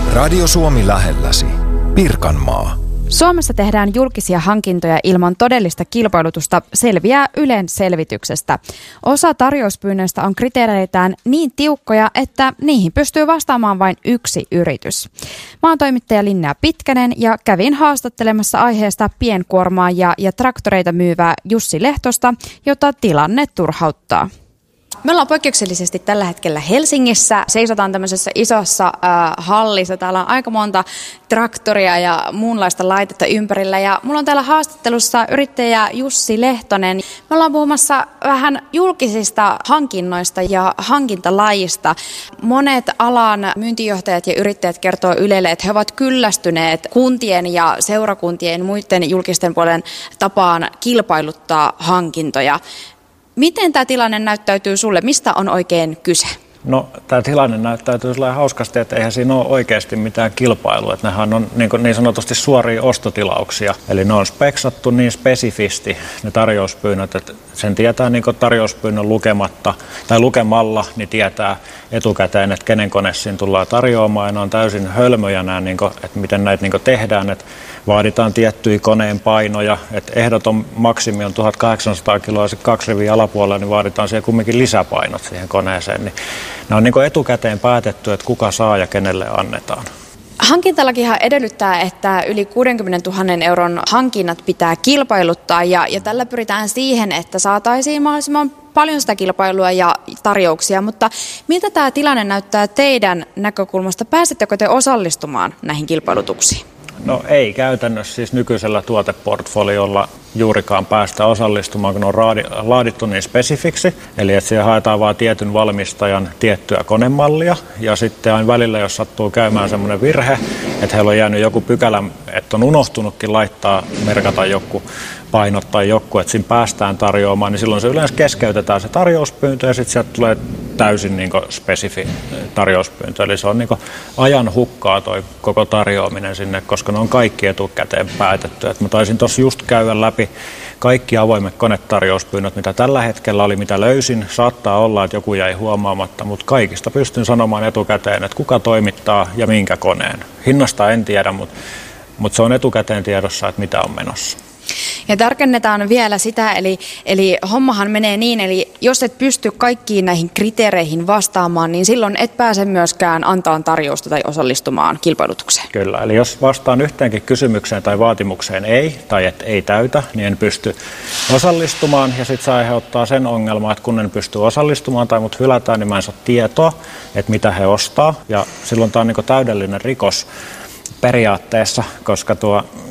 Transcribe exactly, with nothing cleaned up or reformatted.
Radio Suomi lähelläsi. Pirkanmaa. Suomessa tehdään julkisia hankintoja ilman todellista kilpailutusta, selviää Ylen selvityksestä. Osa tarjouspyynnöistä on kriteereitään niin tiukkoja, että niihin pystyy vastaamaan vain yksi yritys. Mä oon toimittaja Linnea Pitkänen ja kävin haastattelemassa aiheesta pienkuormaajia ja traktoreita myyvää Jussi Lehtosta, jota tilanne turhauttaa. Me ollaan poikkeuksellisesti tällä hetkellä Helsingissä. Seisotaan tämmöisessä isossa äh, hallissa. Täällä on aika monta traktoria ja muunlaista laitetta ympärillä. Ja mulla on täällä haastattelussa yrittäjä Jussi Lehtonen. Me ollaan puhumassa vähän julkisista hankinnoista ja hankintalajista. Monet alan myyntijohtajat ja yrittäjät kertoo Ylelle, että he ovat kyllästyneet kuntien ja seurakuntien muiden julkisten puolen tapaan kilpailuttaa hankintoja. Miten tämä tilanne näyttäytyy sulle? Mistä on oikein kyse? No, tämä tilanne näyttäytyy sellainen hauskasti, että eihän siinä ole oikeasti mitään kilpailua. Että nehän on niin, niin sanotusti suoria ostotilauksia. Eli ne on speksattu niin spesifisti, ne tarjouspyynnöt, että sen tietää niin tarjouspyynnön lukematta tai lukemalla, niin tietää etukäteen, että kenen kone siinä tullaan tarjoamaan. Ja ne on täysin hölmöjä nämä, niin kuin, että miten näitä niin tehdään. Että vaaditaan tiettyjä koneen painoja, että ehdoton maksimi on tuhatkahdeksansataa kiloa ja kaksi riviä alapuolella, niin vaaditaan siihen kumminkin lisäpainot siihen koneeseen. Niin ne on niin kuin etukäteen päätetty, että kuka saa ja kenelle annetaan. Hankintalakihan edellyttää, että yli kuudenkymmenentuhannen euron hankinnat pitää kilpailuttaa ja, ja tällä pyritään siihen, että saataisiin mahdollisimman paljon sitä kilpailua ja tarjouksia, mutta miltä tämä tilanne näyttää teidän näkökulmasta? Pääsettekö te osallistumaan näihin kilpailutuksiin? No ei käytännössä siis nykyisellä tuoteportfoliolla juurikaan päästä osallistumaan, kun on laadittu niin spesifiksi. Eli että siihen haetaan vain tietyn valmistajan tiettyä konemallia. Ja sitten aina välillä, jos sattuu käymään semmoinen virhe, että heillä on jäänyt joku pykälä, että on unohtunutkin laittaa, merkata joku painot tai joku, että siinä päästään tarjoamaan, niin silloin se yleensä keskeytetään se tarjouspyyntö ja sitten sieltä tulee täysin niin kuin spesifi tarjouspyyntö. Eli se on niin kuin ajan hukkaa toi koko tarjoaminen sinne, koska ne on kaikki etukäteen päätetty. Et mä taisin tuossa just käydä läpi kaikki avoimet konetarjouspyynnöt, mitä tällä hetkellä oli, mitä löysin. Saattaa olla, että joku jäi huomaamatta, mutta kaikista pystyn sanomaan etukäteen, että kuka toimittaa ja minkä koneen. Hinnasta en tiedä, mutta, mutta se on etukäteen tiedossa, että mitä on menossa. Ja tarkennetaan vielä sitä, eli, eli hommahan menee niin, eli jos et pysty kaikkiin näihin kriteereihin vastaamaan, niin silloin et pääse myöskään antamaan tarjousta tai osallistumaan kilpailutukseen. Kyllä, eli jos vastaan yhteenkin kysymykseen tai vaatimukseen ei, tai et ei täytä, niin en pysty osallistumaan. Ja sitten se aiheuttaa sen ongelman, että kun en pysty osallistumaan tai mut hylätään, niin mä en saa tietoa, että mitä he ostaa. Ja silloin tämä on niin kuin täydellinen rikos periaatteessa, koska tuo